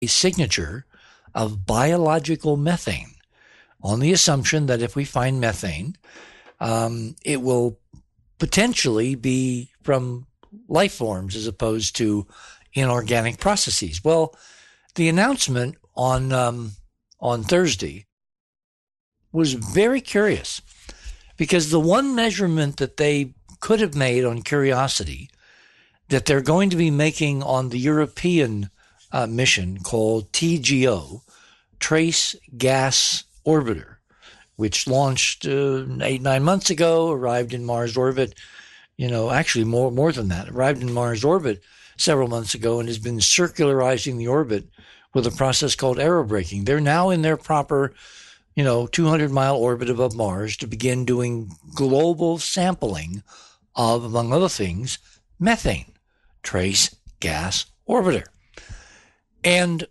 a signature of biological methane on the assumption that if we find methane, it will potentially be from life forms as opposed to inorganic processes. Well, the announcement on Thursday was very curious because the one measurement that they could have made on Curiosity that they're going to be making on the European mission called TGO, Trace Gas Orbiter, which launched 8-9 months ago, arrived in Mars orbit, actually more than that, arrived in Mars orbit several months ago and has been circularizing the orbit with a process called aerobraking. They're now in their proper 200-mile orbit above Mars to begin doing global sampling of, among other things, methane, Trace Gas Orbiter. And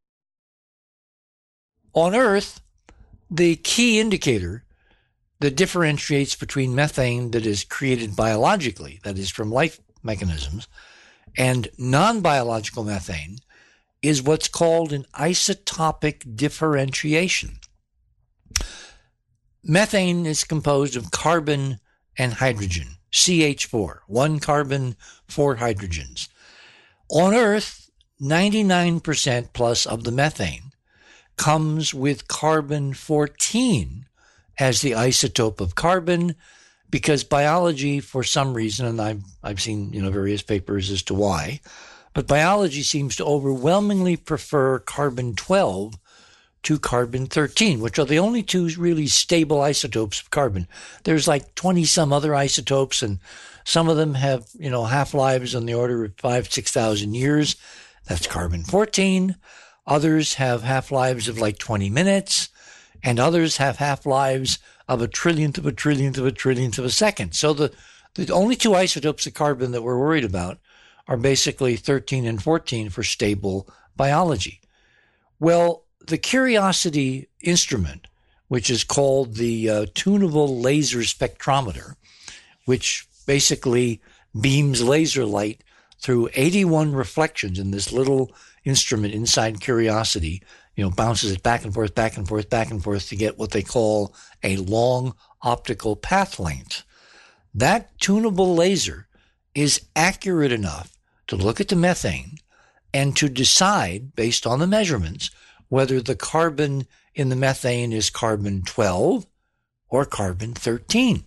on Earth, the key indicator that differentiates between methane that is created biologically, that is from life mechanisms, and non-biological methane is what's called an isotopic differentiation. Methane is composed of carbon and hydrogen, CH4, 1 carbon, 4 hydrogens. On Earth, 99% plus of the methane comes with carbon-14 as the isotope of carbon, because biology, for some reason, and I've seen various papers as to why, but biology seems to overwhelmingly prefer carbon-12 to carbon-13, which are the only two really stable isotopes of carbon. There's like 20-some other isotopes, and some of them have, half-lives on the order of 5,000-6,000 years. That's carbon-14. Others have half-lives of like 20 minutes, and others have half-lives of a trillionth of a trillionth of a trillionth of a second. So the only two isotopes of carbon that we're worried about are basically 13 and 14 for stable biology. Well, the Curiosity instrument, which is called the tunable laser spectrometer, which basically beams laser light through 81 reflections in this little instrument inside Curiosity, bounces it back and forth, back and forth, back and forth to get what they call a long optical path length. That tunable laser is accurate enough to look at the methane and to decide, based on the measurements, whether the carbon in the methane is carbon-12 or carbon-13.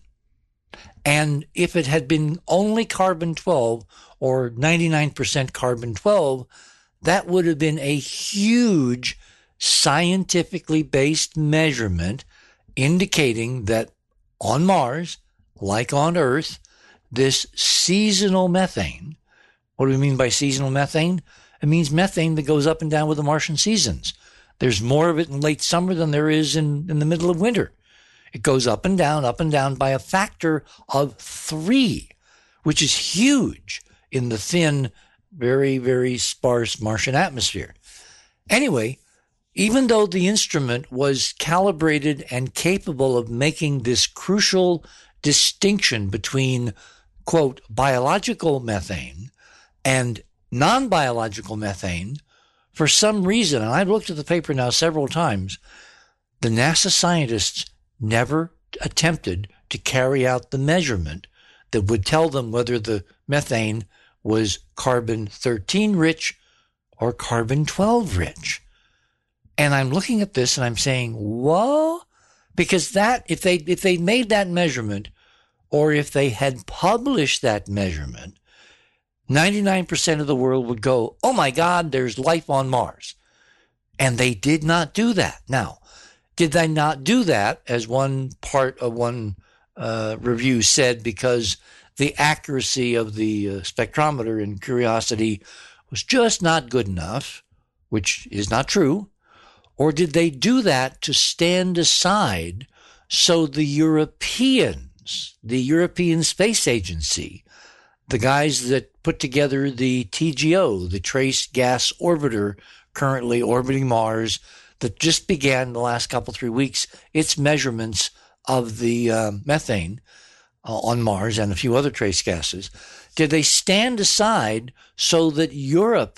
And if it had been only carbon-12 or 99% carbon-12, that would have been a huge scientifically based measurement indicating that on Mars, like on Earth, this seasonal methane, what do we mean by seasonal methane? It means methane that goes up and down with the Martian seasons. There's more of it in late summer than there is in the middle of winter. It goes up and down by a factor of 3, which is huge in the thin, very, very sparse Martian atmosphere. Anyway, even though the instrument was calibrated and capable of making this crucial distinction between, quote, biological methane and non-biological methane, for some reason, and I've looked at the paper now several times, the NASA scientists never attempted to carry out the measurement that would tell them whether the methane was carbon-13 rich or carbon-12 rich. And I'm looking at this and I'm saying, whoa, because that, if they made that measurement, or if they had published that measurement, 99% of the world would go, oh my God, there's life on Mars. And they did not do that. Now, did they not do that, as one part of one review said, because the accuracy of the spectrometer in Curiosity was just not good enough, which is not true? Or did they do that to stand aside so the Europeans, the European Space Agency, the guys that put together the TGO, the Trace Gas Orbiter, currently orbiting Mars, that just began the last 3 weeks, its measurements of the methane on Mars and a few other trace gases, did they stand aside so that Europe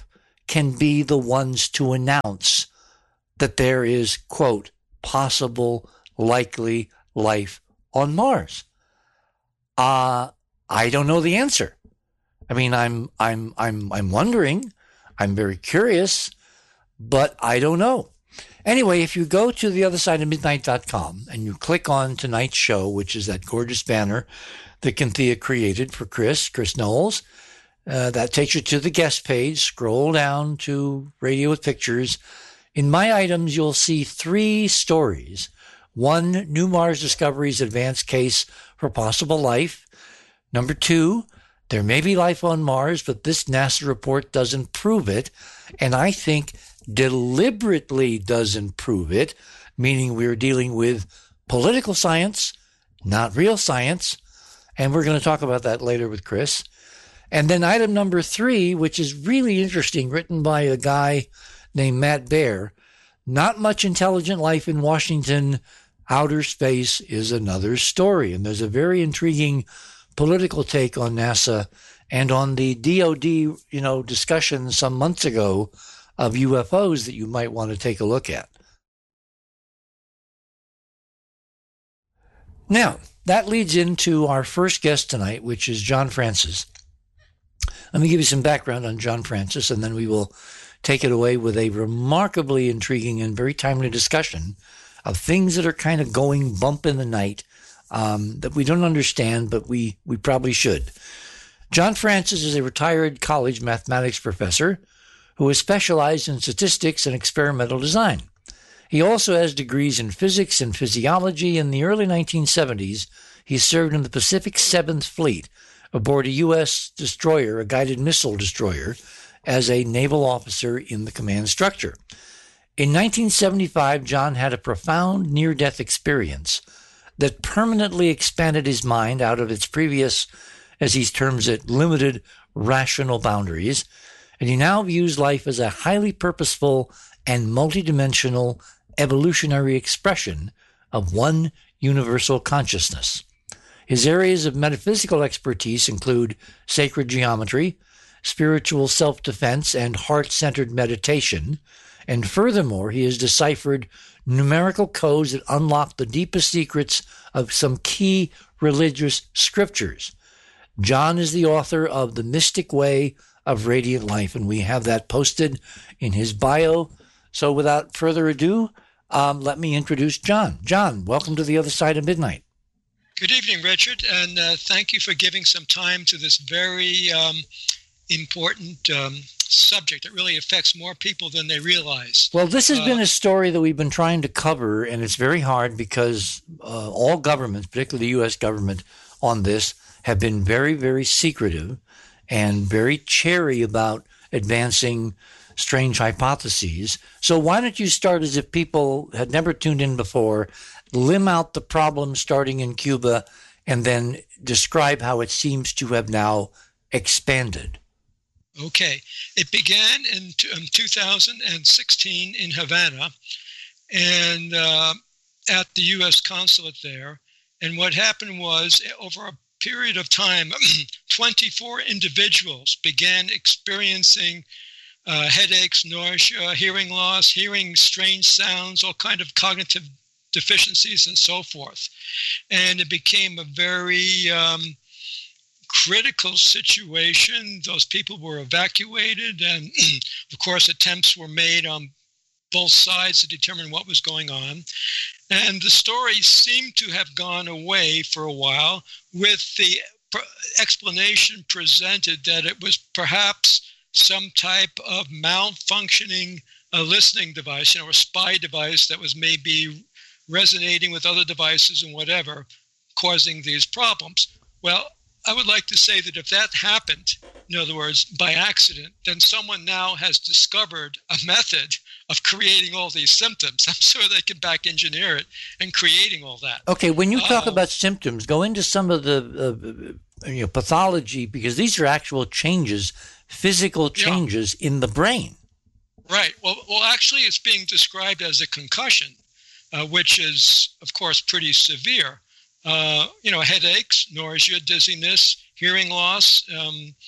can be the ones to announce that there is, quote, possible, likely life on Mars? I don't know the answer. I mean, I'm wondering. I'm very curious, but I don't know. Anyway, if you go to theothersideofmidnight.com and you click on tonight's show, which is that gorgeous banner that Cynthia created for Chris Knowles, that takes you to the guest page. Scroll down to Radio with Pictures. In my items, you'll see 3 stories. 1, new Mars discoveries advanced case for possible life. Number 2, there may be life on Mars, but this NASA report doesn't prove it. And I think deliberately doesn't prove it, meaning we're dealing with political science, not real science. And we're going to talk about that later with Chris. And then item number 3, which is really interesting, written by a guy named Matt Baer. Not much intelligent life in Washington. Outer space is another story. And there's a very intriguing political take on NASA and on the DOD, discussion some months ago of UFOs that you might want to take a look at. Now, that leads into our first guest tonight, which is John Francis. Let me give you some background on John Francis, and then we will take it away with a remarkably intriguing and very timely discussion of things that are kind of going bump in the night that we don't understand, but we probably should. John Francis is a retired college mathematics professor who is specialized in statistics and experimental design. He also has degrees in physics and physiology. In the early 1970s, he served in the Pacific 7th Fleet aboard a U.S. destroyer, a guided missile destroyer, as a naval officer in the command structure. In 1975, John had a profound near-death experience that permanently expanded his mind out of its previous, as he terms it, limited rational boundaries, and he now views life as a highly purposeful and multidimensional evolutionary expression of one universal consciousness. His areas of metaphysical expertise include sacred geometry, spiritual self-defense, and heart-centered meditation, and furthermore, he has deciphered numerical codes that unlock the deepest secrets of some key religious scriptures. John is the author of The Mystic Way of Radiant Life, and we have that posted in his bio. So without further ado, let me introduce John. John, welcome to The Other Side of Midnight. Good evening, Richard, and thank you for giving some time to this very important subject that really affects more people than they realize. Well, this has been a story that we've been trying to cover, and it's very hard because all governments, particularly the U.S. government on this, have been very, very secretive and very chary about advancing strange hypotheses. So why don't you start, as if people had never tuned in before, limb out the problem starting in Cuba, and then describe how it seems to have now expanded. Okay. It began in 2016 in Havana and at the U.S. consulate there. And what happened was, over a period of time, 24 individuals began experiencing headaches, nausea, hearing loss, hearing strange sounds, all kind of cognitive deficiencies, and so forth. And it became a very critical situation. Those people were evacuated, and of course attempts were made on both sides to determine what was going on. And the story seemed to have gone away for a while, with the explanation presented that it was perhaps some type of malfunctioning listening device, or a spy device that was maybe resonating with other devices and whatever, causing these problems. Well, I would like to say that if that happened, in other words, by accident, then someone now has discovered a method of creating all these symptoms. I'm sure they can back engineer it and creating all that. Okay, when you talk about symptoms, go into some of the pathology, because these are actual changes, physical changes in the brain. Right. Well, actually, it's being described as a concussion, which is, of course, pretty severe. Headaches, nausea, dizziness, hearing loss,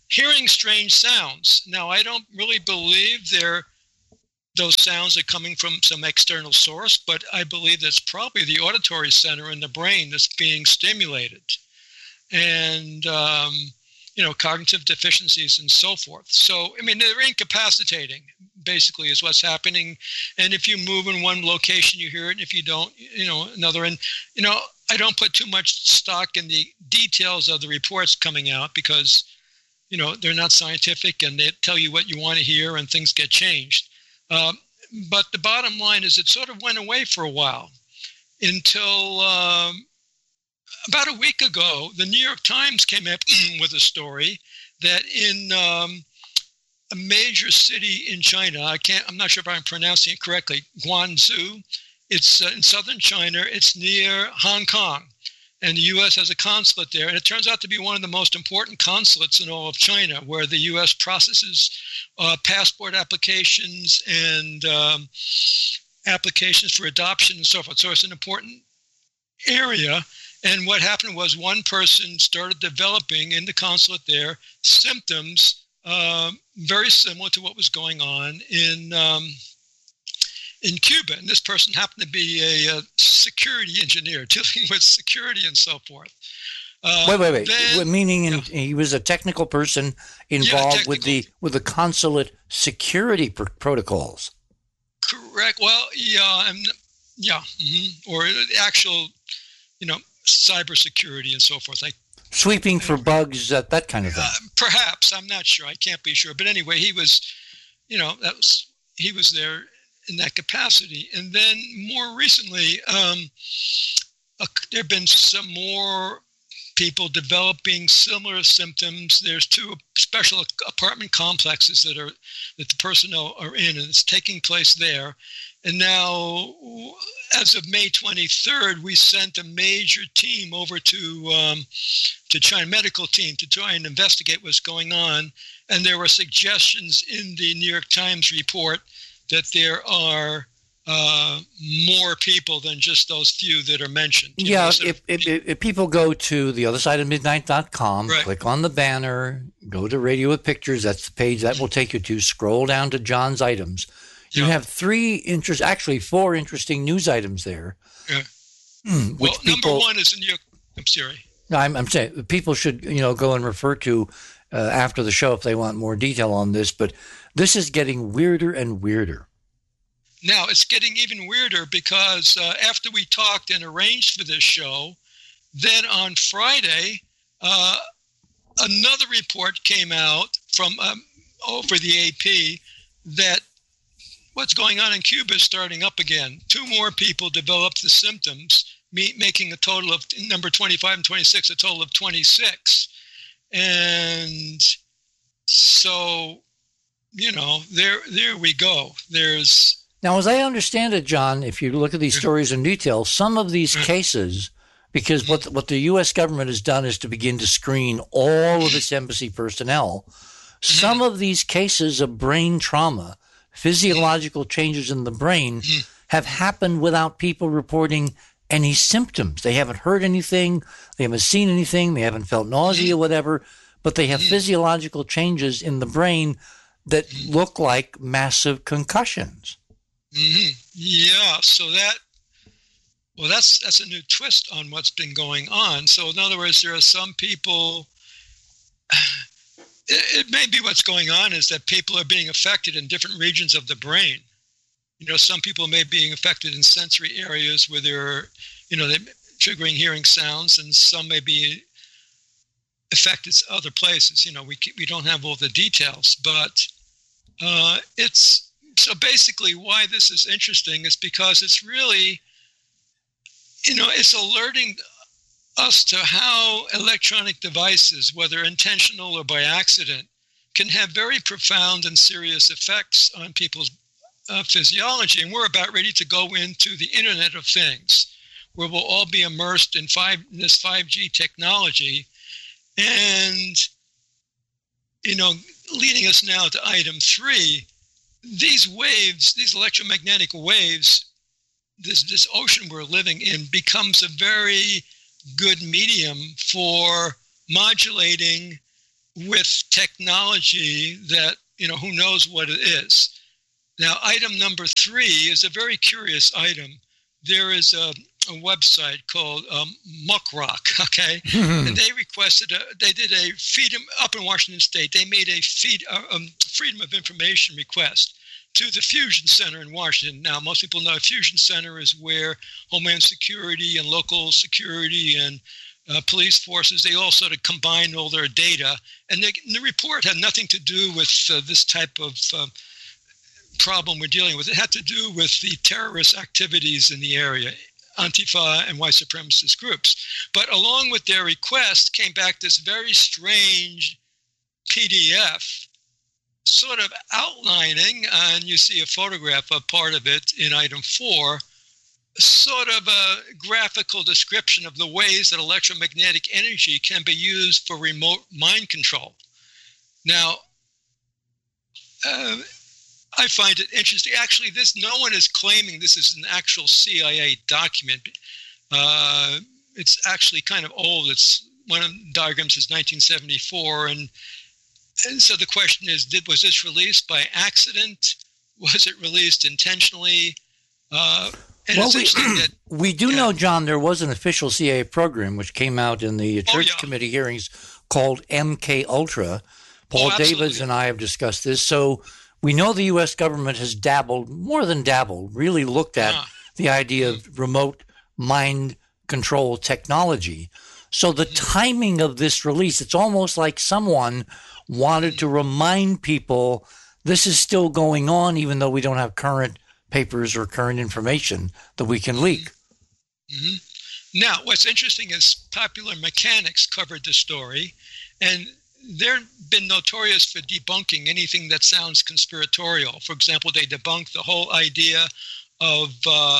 hearing strange sounds. Now, I don't really believe those sounds are coming from some external source, but I believe that's probably the auditory center in the brain that's being stimulated. And, cognitive deficiencies and so forth. So, I mean, they're incapacitating, basically, is what's happening. And if you move in one location, you hear it. And if you don't, another. And, I don't put too much stock in the details of the reports coming out because, they're not scientific and they tell you what you want to hear and things get changed. But the bottom line is it sort of went away for a while until about a week ago, the New York Times came up with a story that in a major city in China, I'm not sure if I'm pronouncing it correctly, Guangzhou, it's in southern China, it's near Hong Kong, and the U.S. has a consulate there, and it turns out to be one of the most important consulates in all of China, where the U.S. processes passport applications and applications for adoption and so forth. So it's an important area. And what happened was one person started developing in the consulate there symptoms very similar to what was going on in Cuba. And this person happened to be a security engineer dealing with security and so forth. Wait. Meaning he was a technical person involved with the consulate security protocols. Correct. Well, or the actual, cybersecurity and so forth. Sweeping for bugs, that kind of thing. Perhaps, I'm not sure. I can't be sure. But anyway, he was, he was there in that capacity. And then more recently, there have been some more people developing similar symptoms. There's 2 special apartment complexes that the personnel are in, and it's taking place there. And now, as of May 23rd, we sent a major team over to China, medical team, to try and investigate what's going on. And there were suggestions in the New York Times report that there are more people than just those few that are mentioned. If people go to theothersideofmidnight.com, right, click on the banner, go to Radio with Pictures, that's the page that will take you to, scroll down to John's items. You have 4 interesting news items there. Yeah. Number one is in New York. I'm sorry. No, I'm saying people should, go and refer to after the show if they want more detail on this. But this is getting weirder and weirder. Now it's getting even weirder because after we talked and arranged for this show, then on Friday, another report came out from over the AP that what's going on in Cuba is starting up again. 2 more people developed the symptoms, making a total of, number 25 and 26, a total of 26. And so, there we go. Now, as I understand it, John, if you look at these stories in detail, some of these cases, because what the U.S. government has done is to begin to screen all of its embassy personnel, some of these cases of brain trauma, physiological changes in the brain, have happened without people reporting any symptoms. They haven't heard anything, they haven't seen anything, they haven't felt nausea, whatever, but they have physiological changes in the brain that look like massive concussions. Yeah, so that's a new twist on what's been going on. So in other words, there are some people, it may be what's going on is that people are being affected in different regions of the brain. Some people may be being affected in sensory areas where they're triggering hearing sounds, and some may be affected other places. We don't have all the details, but it's so basically why this is interesting is because it's really, it's alerting us to how electronic devices, whether intentional or by accident, can have very profound and serious effects on people's physiology. And we're about ready to go into the Internet of Things, where we'll all be immersed in this 5G technology. And, leading us now to item 3, these waves, these electromagnetic waves, this ocean we're living in becomes a very good medium for modulating with technology that, who knows what it is. Now, item number 3 is a very curious item. There is a website called Muckrock, okay? And they requested, they did a freedom, up in Washington State, they made a Freedom of Information request to the Fusion Center in Washington. Now, most people know Fusion Center is where Homeland Security and local security and police forces, they all sort of combine all their data. And the report had nothing to do with this type of problem we're dealing with. It had to do with the terrorist activities in the area, Antifa and white supremacist groups. But along with their request came back this very strange PDF sort of outlining, and you see a photograph of part of it in item 4, sort of a graphical description of the ways that electromagnetic energy can be used for remote mind control. Now, I find it interesting. Actually, no one is claiming this is an actual CIA document. It's actually kind of old. It's one of the diagrams is 1974, and so the question is, was this released by accident? Was it released intentionally? Well, we do know, John, there was an official CIA program which came out in the Church Committee hearings called MK Ultra. Paul Davids and I have discussed this. So we know the U.S. government has dabbled, more than dabbled, really looked at the idea of remote mind control technology. So the timing of this release, it's almost like someone wanted to remind people this is still going on, even though we don't have current papers or current information that we can leak. Mm-hmm. Now, what's interesting is Popular Mechanics covered the story, and they've been notorious for debunking anything that sounds conspiratorial. For example, they debunked the whole idea of,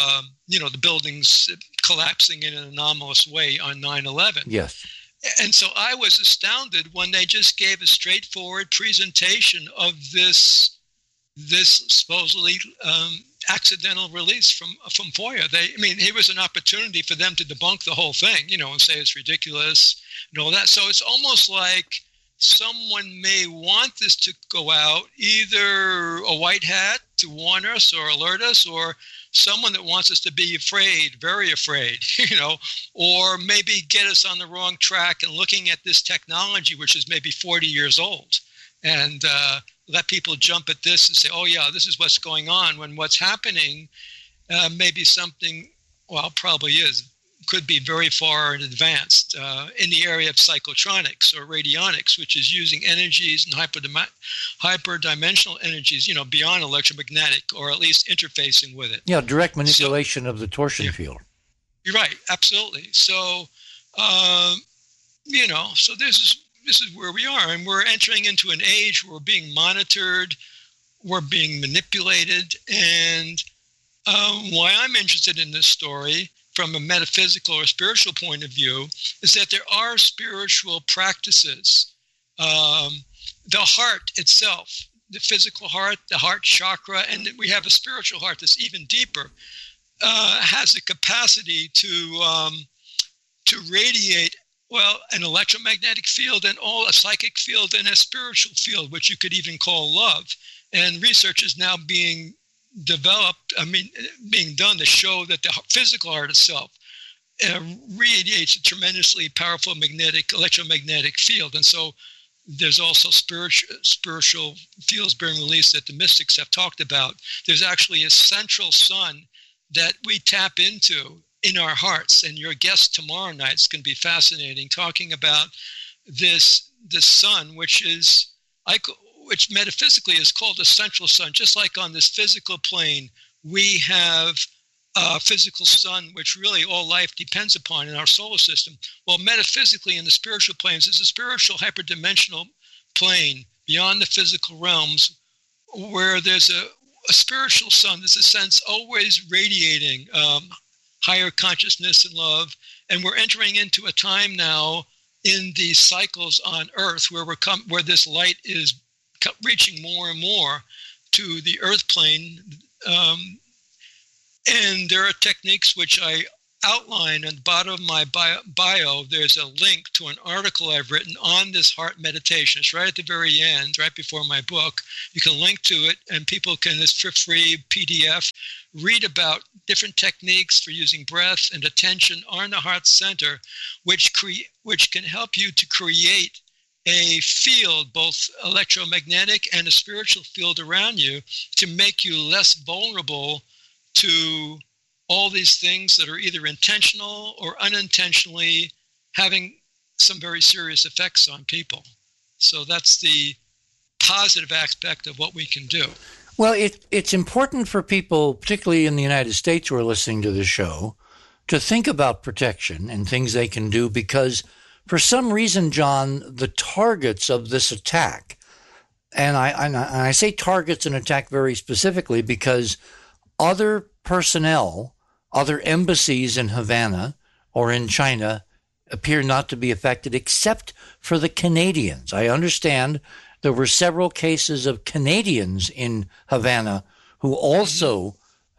the buildings collapsing in an anomalous way on 9/11. Yes. And so I was astounded when they just gave a straightforward presentation of this supposedly accidental release from FOIA. Here was an opportunity for them to debunk the whole thing, and say it's ridiculous and all that. So it's almost like someone may want this to go out, either a white hat to warn us or alert us, or someone that wants us to be afraid, very afraid, or maybe get us on the wrong track and looking at this technology, which is maybe 40 years old, and let people jump at this and say, oh, yeah, this is what's going on, when what's happening may be something, well, probably could be very far advanced in the area of psychotronics or radionics, which is using energies and hyperdimensional energies, beyond electromagnetic, or at least interfacing with it. Yeah, direct manipulation of the torsion field. You're right, absolutely. So, so this is where we are, and we're entering into an age where we're being monitored, we're being manipulated, and why I'm interested in this story from a metaphysical or spiritual point of view is that there are spiritual practices. The heart itself, the physical heart, the heart chakra, and we have a spiritual heart that's even deeper, has the capacity to radiate, an electromagnetic field and a psychic field and a spiritual field, which you could even call love. And research is now being being done to show that the physical heart itself radiates a tremendously powerful electromagnetic field. And so there's also spiritual fields being released that the mystics have talked about. There's actually a central sun that we tap into in our hearts. And your guest tomorrow night is going to be fascinating, talking about this sun, which metaphysically is called the central sun. Just like on this physical plane, we have a physical sun, which really all life depends upon in our solar system. Well, metaphysically in the spiritual planes, there's a spiritual hyperdimensional plane beyond the physical realms where there's a spiritual sun, there's a sense always radiating higher consciousness and love. And we're entering into a time now in these cycles on Earth where this light is reaching more and more to the earth plane. And there are techniques which I outline on the bottom of my bio, there's a link to an article I've written on this heart meditation. It's right at the very end, right before my book. You can link to it, and people can, it's for free PDF, read about different techniques for using breath and attention on the heart center, which can help you to create a field, both electromagnetic and a spiritual field around you, to make you less vulnerable to all these things that are either intentional or unintentionally having some very serious effects on people. So that's the positive aspect of what we can do. Well, it's important for people, particularly in the United States who are listening to this show, to think about protection and things they can do, because for some reason, John, the targets of this attack, and I say targets and attack very specifically because other personnel, other embassies in Havana or in China appear not to be affected except for the Canadians. I understand there were several cases of Canadians in Havana who also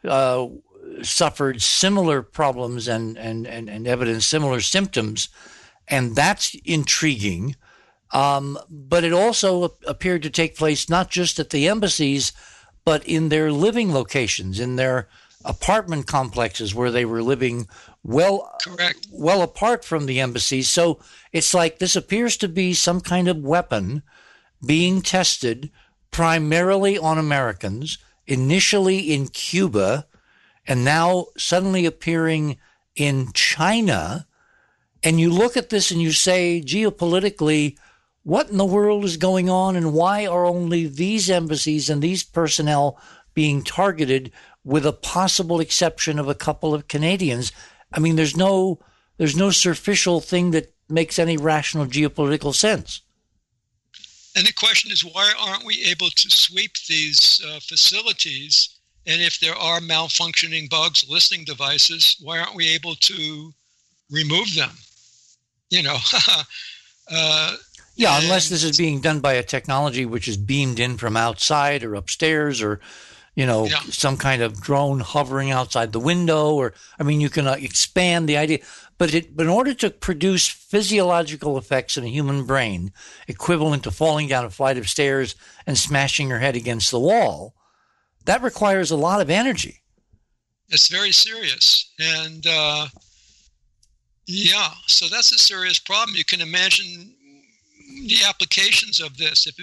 suffered similar problems and evidenced similar symptoms, and that's intriguing. But it also appeared to take place not just at the embassies, but in their living locations, in their apartment complexes where they were living well apart from the embassies. So it's like this appears to be some kind of weapon being tested primarily on Americans, initially in Cuba, and now suddenly appearing in China. And you look at this and you say, geopolitically, what in the world is going on, and why are only these embassies and these personnel being targeted, with a possible exception of a couple of Canadians? I mean, there's no superficial thing that makes any rational geopolitical sense. And the question is, why aren't we able to sweep these facilities? And if there are malfunctioning bugs, listening devices, why aren't we able to remove them? You know, yeah, unless this is being done by a technology which is beamed in from outside or upstairs, or some kind of drone hovering outside the window, or, I mean, you can expand the idea. But in order to produce physiological effects in a human brain, equivalent to falling down a flight of stairs and smashing your head against the wall, that requires a lot of energy. It's very serious. And, so that's a serious problem. You can imagine the applications of this if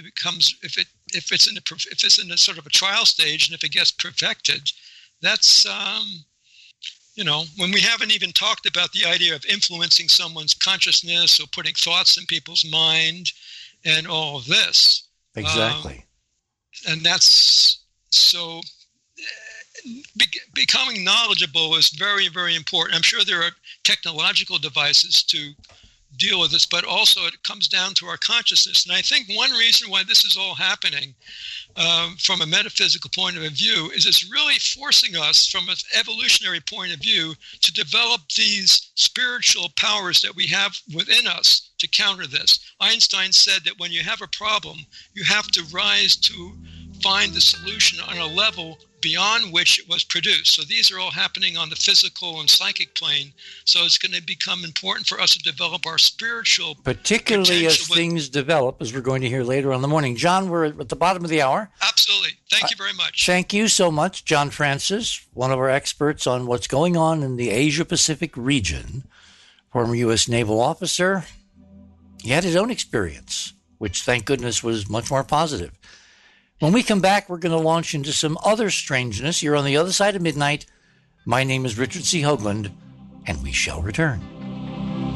it's in a sort of a trial stage, and if it gets perfected. That's when we haven't even talked about the idea of influencing someone's consciousness or putting thoughts in people's mind and all of this. Exactly. And that's so becoming knowledgeable is very, very important. I'm sure there are technological devices to deal with this, but also it comes down to our consciousness. And I think one reason why this is all happening from a metaphysical point of view is it's really forcing us from an evolutionary point of view to develop these spiritual powers that we have within us to counter this. Einstein said that when you have a problem, you have to rise to find the solution on a level beyond which it was produced. So these are all happening on the physical and psychic plane. So it's going to become important for us to develop our spiritual particularly as things develop, as we're going to hear later on in the morning. John, we're at the bottom of the hour. Absolutely. Thank you very much. Thank you so much, John Francis, one of our experts on what's going on in the Asia-Pacific region, former U.S. naval officer. He had his own experience, which, thank goodness, was much more positive. When we come back, we're going to launch into some other strangeness. You're on the other side of midnight. My name is Richard C. Hoagland, and we shall return.